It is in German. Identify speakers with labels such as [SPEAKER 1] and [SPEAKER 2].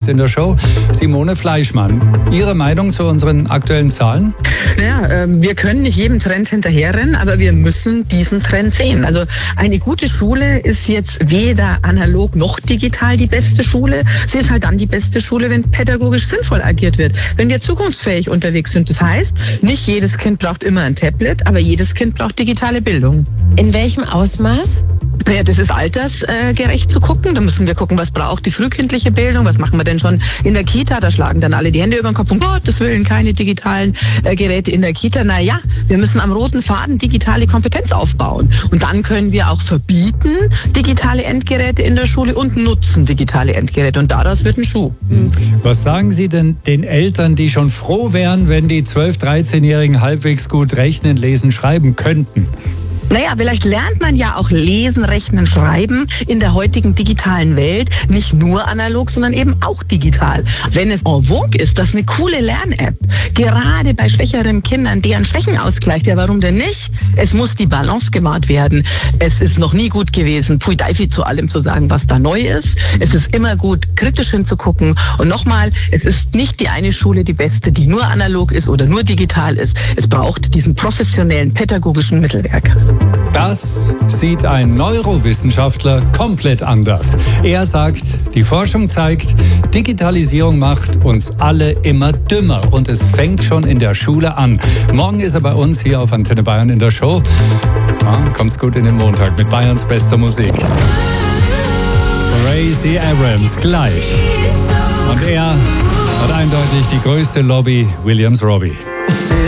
[SPEAKER 1] in der Show. Simone Fleischmann, Ihre Meinung zu unseren aktuellen Zahlen?
[SPEAKER 2] Naja, wir können nicht jedem Trend hinterherrennen, aber wir müssen diesen Trend sehen. Also eine gute Schule ist jetzt weder analog noch digital die beste Schule. Sie ist halt dann die beste Schule, wenn pädagogisch sinnvoll agiert wird, wenn wir zukunftsfähig unterwegs sind. Das heißt, nicht jedes Kind braucht immer ein Tablet, aber jedes Kind braucht digitale Bildung.
[SPEAKER 3] In welchem Ausmaß?
[SPEAKER 2] Naja, das ist altersgerecht zu gucken. Da müssen wir gucken, was braucht die frühkindliche Bildung, was machen wir denn schon in der Kita. Da schlagen dann alle die Hände über den Kopf, um Gottes Willen keine digitalen Geräte in der Kita. Naja, wir müssen am roten Faden digitale Kompetenz aufbauen. Und dann können wir auch verbieten digitale Endgeräte in der Schule und nutzen digitale Endgeräte. Und daraus wird ein Schuh.
[SPEAKER 1] Was sagen Sie denn den Eltern, die schon froh wären, wenn die 12-, 13-Jährigen halbwegs gut rechnen, lesen, schreiben könnten?
[SPEAKER 2] Naja, vielleicht lernt man ja auch lesen, rechnen, schreiben in der heutigen digitalen Welt. Nicht nur analog, sondern eben auch digital. Wenn es en vogue ist, das ist eine coole Lern-App. Gerade bei schwächeren Kindern, deren Schwächen ausgleicht. Ja, warum denn nicht? Es muss die Balance gewahrt werden. Es ist noch nie gut gewesen, Pfui Deifi zu allem zu sagen, was da neu ist. Es ist immer gut, kritisch hinzugucken. Und nochmal, es ist nicht die eine Schule die beste, die nur analog ist oder nur digital ist. Es braucht diesen professionellen pädagogischen Mittelwerk.
[SPEAKER 1] Das sieht ein Neurowissenschaftler komplett anders. Er sagt, die Forschung zeigt, Digitalisierung macht uns alle immer dümmer und es fängt schon in der Schule an. Morgen ist er bei uns hier auf Antenne Bayern in der Show. Kommt's gut in den Montag mit Bayerns bester Musik. Gracie Abrams gleich. Und er hat eindeutig die größte Lobby, Williams Robbie.